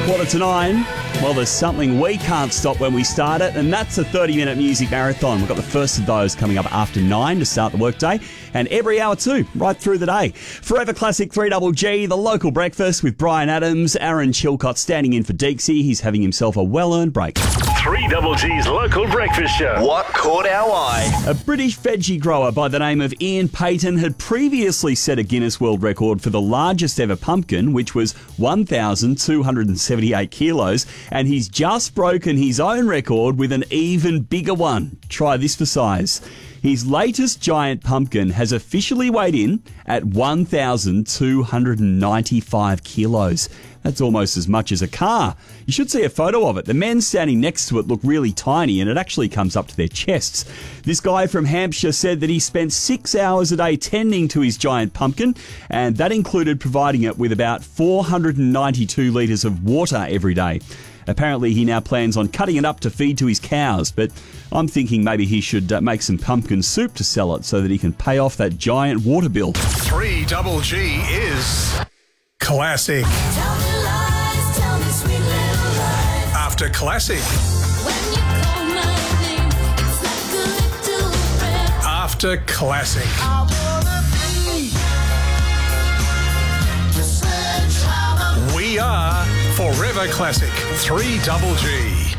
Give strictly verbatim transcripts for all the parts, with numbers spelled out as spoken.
Quarter to nine. Well, there's something we can't stop when we start it, and that's a thirty-minute music marathon. We've got the first of those coming up after nine to start the workday, and every hour too, right through the day. Forever Classic three G G, the local breakfast with Brian Adams. Aaron Chilcott standing in for Deeksy. He's having himself a well-earned break. three G G's local breakfast show. What caught our eye? A British veggie grower by the name of Ian Payton had previously set a Guinness World Record for the largest ever pumpkin, which was one thousand two hundred seventy-eight kilos, and he's just broken his own record with an even bigger one. Try this for size. His latest giant pumpkin has officially weighed in at one thousand two hundred ninety-five kilos. That's almost as much as a car. You should see a photo of it. The men standing next to it look really tiny, and it actually comes up to their chests. This guy from Hampshire said that he spent six hours a day tending to his giant pumpkin, and that included providing it with about four hundred ninety-two litres of water every day. Apparently, he now plans on cutting it up to feed to his cows, but I'm thinking maybe he should uh, make some pumpkin soup to sell it so that he can pay off that giant water bill. three G G is classic. Tell me lies, tell me sweet little lies. After classic. When you call my name, it's like a little prayer. After classic. I wanna be the sledgehammer. We are Forever Classic three G G.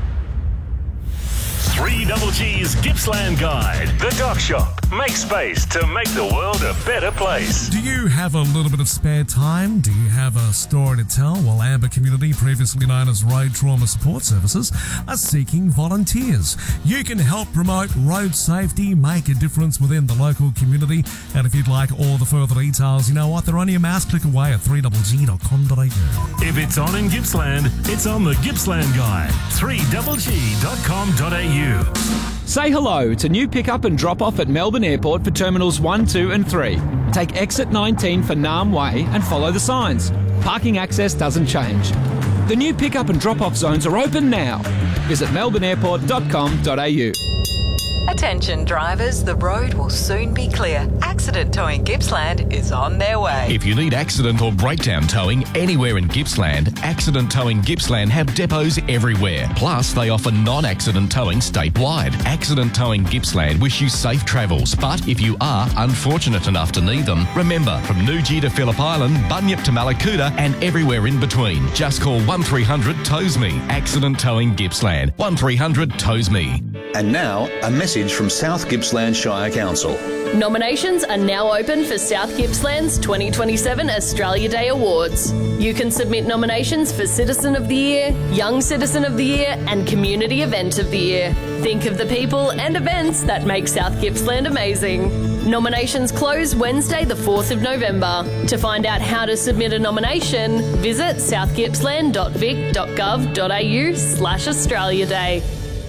three G G's Gippsland Guide. The Dock Shop. Make space to make the world a better place. Do you have a little bit of spare time? Do you have a story to tell? Well, Amber Community, previously known as Road Trauma Support Services, are seeking volunteers. You can help promote road safety, make a difference within the local community, and if you'd like all the further details, you know what? They're only a mouse click away at three g g dot com dot a u. If it's on in Gippsland, it's on the Gippsland Guide. three g g dot com dot a u. Say hello to new pick-up and drop-off at Melbourne Airport for Terminals one, two and three. Take exit nineteen for Naarm Way and follow the signs. Parking access doesn't change. The new pick-up and drop-off zones are open now. Visit melbourne airport dot com dot a u. Attention drivers, the road will soon be clear. Accident Towing Gippsland is on their way. If you need accident or breakdown towing anywhere in Gippsland, Accident Towing Gippsland have depots everywhere. Plus, they offer non-accident towing statewide. Accident Towing Gippsland wish you safe travels, but if you are unfortunate enough to need them, remember, from Newgee to Phillip Island, Bunyip to Malakuta and everywhere in between, just call one three hundred tows me. Accident Towing Gippsland. one three hundred tows me. And now, a message from South Gippsland Shire Council. Nominations are now open for South Gippsland's twenty twenty-seven Australia Day Awards. You can submit nominations for Citizen of the Year, Young Citizen of the Year and Community Event of the Year. Think of the people and events that make South Gippsland amazing. Nominations close Wednesday the fourth of November. To find out how to submit a nomination, visit south gippsland dot vic dot gov dot a u slash Australia Day.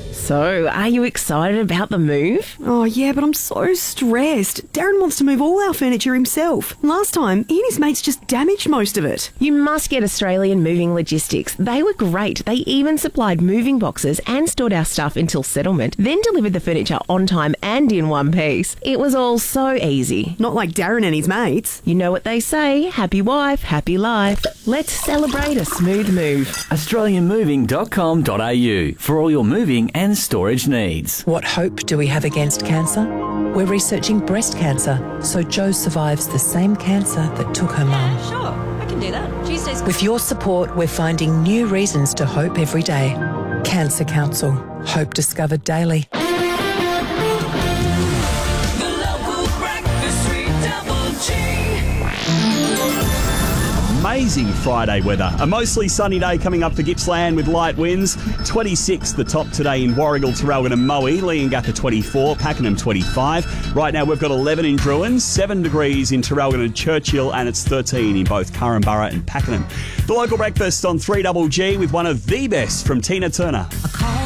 So, are you excited about the move? Oh, yeah, but I'm so stressed. Darren wants to move all our furniture himself. Last time, he and his mates just damaged most of it. You must get Australian Moving Logistics. They were great. They even supplied moving boxes and stored our stuff until settlement, then delivered the furniture on time and in one piece. It was all so easy. Not like Darren and his mates. You know what they say, happy wife, happy life. Let's celebrate a smooth move. australian moving dot com dot a u for all your moving and storage needs. What hope do we have against cancer? We're researching breast cancer, so Jo survives the same cancer that took her mum. Sure, I can do that. Tuesdays. With your support, we're finding new reasons to hope every day. Cancer Council. Hope discovered daily. Amazing Friday weather. A mostly sunny day coming up for Gippsland with light winds. twenty-six the top today in Warragul, Terralgan and Moe. Leongatha twenty-four, Pakenham twenty-five. Right now we've got eleven in Druin, seven degrees in Terralgan and Churchill, and it's thirteen in both Curramborough and Pakenham. The local breakfast on three G G with one of the best from Tina Turner.